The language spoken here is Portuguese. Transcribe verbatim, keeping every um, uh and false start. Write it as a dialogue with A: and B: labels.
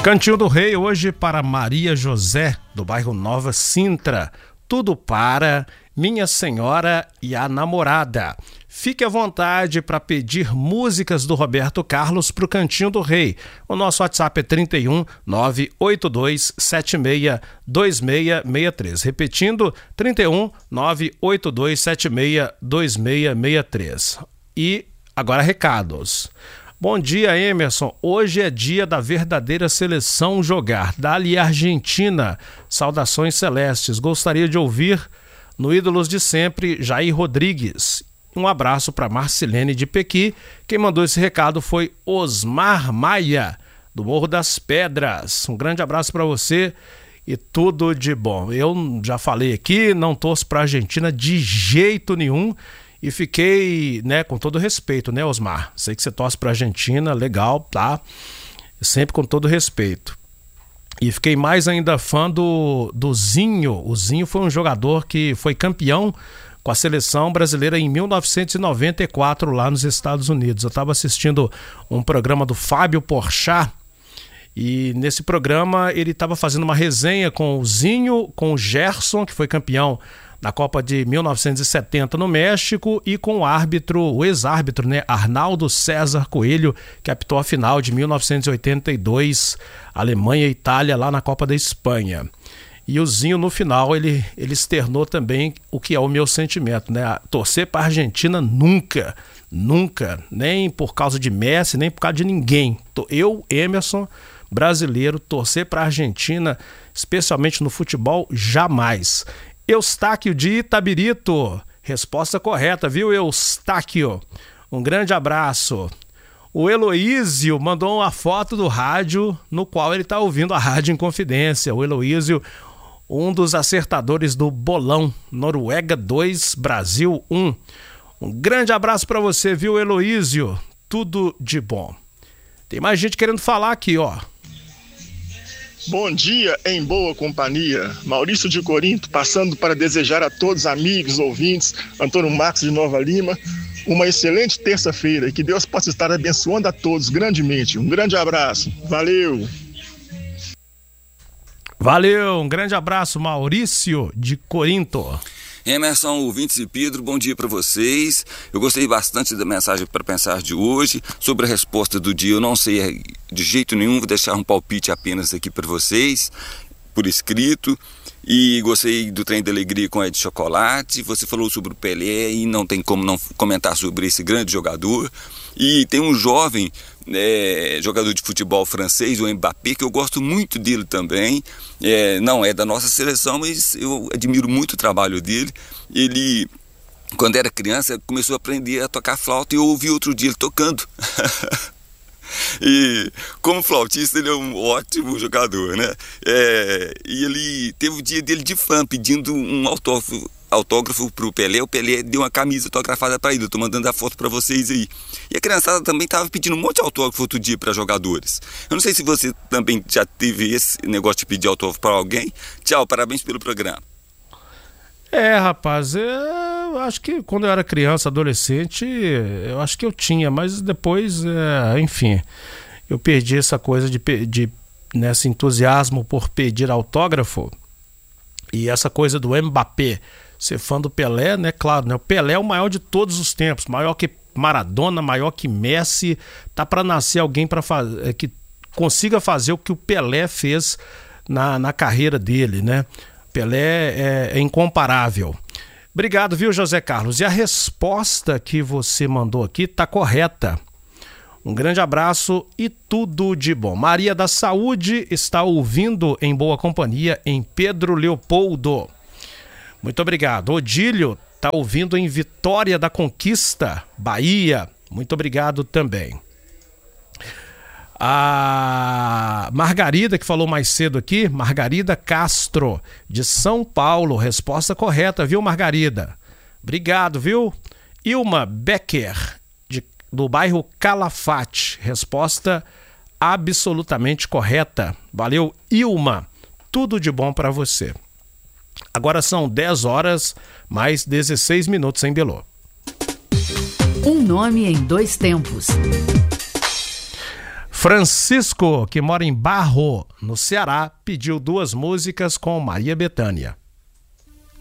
A: Cantinho do Rei hoje para Maria José, do bairro Nova Sintra. Tudo para Minha Senhora e a Namorada. Fique à vontade para pedir músicas do Roberto Carlos para o Cantinho do Rei. O nosso WhatsApp é trinta e um, nove oito dois sete seis dois seis seis três. Repetindo, trinta e um, nove oito dois sete seis dois seis seis três. E agora recados. Bom dia, Emerson. Hoje é dia da verdadeira seleção jogar. Dali Argentina. Saudações celestes. Gostaria de ouvir no Ídolos de Sempre, Jair Rodrigues. Um abraço para Marcilene de Pequi. Quem mandou esse recado foi Osmar Maia, do Morro das Pedras. Um grande abraço para você e tudo de bom. Eu já falei aqui, não torço para a Argentina de jeito nenhum. E fiquei, né, com todo respeito, né, Osmar? Sei que você torce pra Argentina, legal, tá? Sempre com todo respeito. E fiquei mais ainda fã do, do Zinho. O Zinho foi um jogador que foi campeão com a seleção brasileira em mil novecentos e noventa e quatro lá nos Estados Unidos. Eu estava assistindo um programa do Fábio Porchat e nesse programa ele estava fazendo uma resenha com o Zinho, com o Gerson, que foi campeão na Copa de mil novecentos e setenta no México, e com o árbitro, o ex-árbitro, né, Arnaldo César Coelho, que apitou a final de mil novecentos e oitenta e dois, Alemanha e Itália, lá na Copa da Espanha. E o Zinho, no final, ele, ele externou também o que é o meu sentimento, né? Torcer para a Argentina nunca, nunca, nem por causa de Messi, nem por causa de ninguém. Eu, Emerson, brasileiro, torcer para a Argentina, especialmente no futebol, jamais. Eustáquio de Itabirito, resposta correta, viu, Eustáquio? Um grande abraço. O Heloísio mandou uma foto do rádio no qual ele está ouvindo a Rádio Inconfidência. O Heloísio, um dos acertadores do bolão, Noruega dois, Brasil um. Um grande abraço para você, viu, Heloísio? Tudo de bom. Tem mais gente querendo falar aqui, ó.
B: Bom dia, em boa companhia. Maurício de Corinto, passando para desejar a todos, amigos, ouvintes, Antônio Marcos de Nova Lima, uma excelente terça-feira e que Deus possa estar abençoando a todos grandemente. Um grande abraço. Valeu!
A: Valeu, um grande abraço, Maurício de Corinto.
C: Emerson, ouvintes e Pedro, bom dia para vocês. Eu gostei bastante da mensagem para pensar de hoje. Sobre a resposta do dia, eu não sei de jeito nenhum, vou deixar um palpite apenas aqui para vocês, por escrito. E gostei do Trem da Alegria com Ed Chocolate. Você falou sobre o Pelé e não tem como não comentar sobre esse grande jogador. E tem um jovem é, jogador de futebol francês, o Mbappé, que eu gosto muito dele também. É, não é da nossa seleção, mas eu admiro muito o trabalho dele. Ele, quando era criança, começou a aprender a tocar flauta e eu ouvi outro dia ele tocando. E como flautista ele é um ótimo jogador, né? É, e ele teve o dia dele de fã, pedindo um autógrafo, autógrafo pro Pelé. O Pelé deu uma camisa autografada para ele. Eu tô mandando a foto para vocês aí. E a criançada também tava pedindo um monte de autógrafo outro dia para jogadores. Eu não sei se você também já teve esse negócio de pedir autógrafo para alguém. Tchau, parabéns pelo programa.
A: É, rapaz, eu acho que quando eu era criança, adolescente, eu acho que eu tinha, mas depois, é, enfim, eu perdi essa coisa de, de nesse entusiasmo por pedir autógrafo. E essa coisa do Mbappé, ser fã do Pelé, né? Claro, né? O Pelé é o maior de todos os tempos, maior que Maradona, maior que Messi. Tá para nascer alguém para fazer que consiga fazer o que o Pelé fez na, na carreira dele, né? Pelé é, é incomparável. Obrigado, viu, José Carlos? E a resposta que você mandou aqui tá correta. Um grande abraço e tudo de bom. Maria da Saúde está ouvindo em boa companhia em Pedro Leopoldo. Muito obrigado. Odílio está ouvindo em Vitória da Conquista, Bahia. Muito obrigado também. A Margarida, que falou mais cedo aqui, Margarida Castro, de São Paulo. Resposta correta, viu, Margarida? Obrigado, viu? Ilma Becker, de, do bairro Calafate. Resposta absolutamente correta. Valeu, Ilma. Tudo de bom para você. Agora são dez horas, mais dezesseis minutos em Belô.
D: Um nome em dois tempos.
A: Francisco, que mora em Barro, no Ceará, pediu duas músicas com Maria Bethânia.